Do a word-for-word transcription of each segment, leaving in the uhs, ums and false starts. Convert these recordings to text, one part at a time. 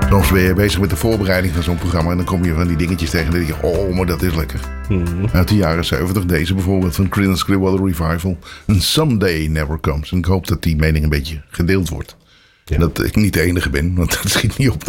Soms ben je bezig met de voorbereiding van zo'n programma en dan kom je van die dingetjes tegen en dan denk je, oh, maar dat is lekker. Mm-hmm. Uit de jaren zeventig, deze bijvoorbeeld van Creedence Clearwater Revival. And Someday Never Comes. En ik hoop dat die mening een beetje gedeeld wordt. Ja. Dat ik niet de enige ben, want dat schiet niet op.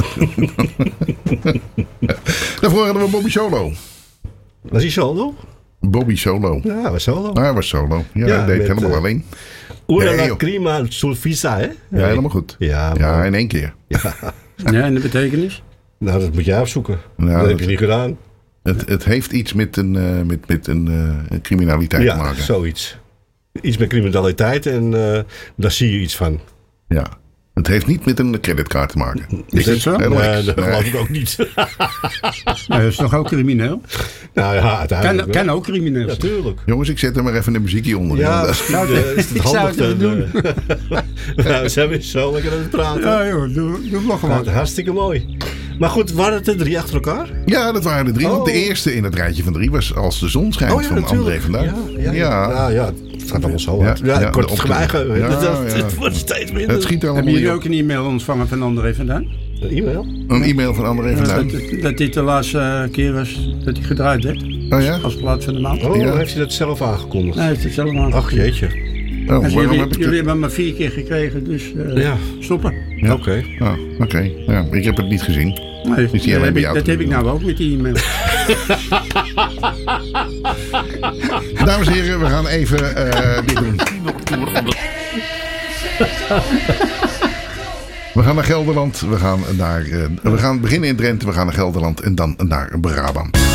Daarvoor hadden we Bobby Solo. Was hij solo? Bobby Solo. Ja, hij was solo. Ah, hij was solo. Ja, ja hij deed met, helemaal uh, alleen. Una nee, lacrima sul visa, hè? Ja, helemaal goed. Ja, ja in één keer. Ja. Ja, en de betekenis? Nou, dat moet jij afzoeken. Nou, dat dat heb je niet gedaan. Het, het heeft iets met een, uh, met, met een, uh, een criminaliteit ja, te maken. Ja, zoiets. Iets met criminaliteit en uh, daar zie je iets van. Ja. Het heeft niet met een creditcard te maken. Is dat zo? Nee, nee, dat nee. geloof ik ook niet. Nou, dat is toch ook crimineel? Nou ja, uiteindelijk Kan, kan ook crimineel zijn. Natuurlijk. Jongens, ik zet er maar even een muziekje onder. Ja, dat nou, de, is het ik zou het dan, doen. Uh, nou, ze hebben zo lekker aan het praten. Ja joh, doe, doe nog gewoon. Nou, hartstikke mooi. Maar goed, waren het er drie achter elkaar? Ja, dat waren de drie. Oh. Want de eerste in het rijtje van drie was Als de zon schijnt Oh, ja, van André van Duin. Ja, ja, ja. Ja. Nou, ja, het gaat allemaal zo hard. Ja, Ja, ja, kort de het geheugen. ja, dat, ja. Het wordt steeds minder. Het schiet allemaal Hebben jullie niet ook een e-mail ontvangen van André van Duin? Een e-mail? Een e-mail van André van Ja, Duin. dat, dat dit de laatste keer was dat hij gedraaid werd. Oh ja? Als plaats van de maand. Oh, Ja. heeft hij dat zelf aangekondigd? Nee, hij heeft het zelf aan. Ach jeetje. Oh, En waarom jullie, heb ik jullie het... hebben hem maar vier keer gekregen, dus uh, Ja. stoppen. Ja. Oké. Okay. Oh, oké. Okay. Ja, ik heb het niet gezien. Nee, Is die dat alleen heb, bij ik, jou dat te heb ik doen? nou ook met die e-mail. Dames en heren, we gaan even uh, dit doen. We gaan naar Gelderland. We gaan, naar, uh, we gaan beginnen in Drenthe. We gaan naar Gelderland en dan naar Brabant.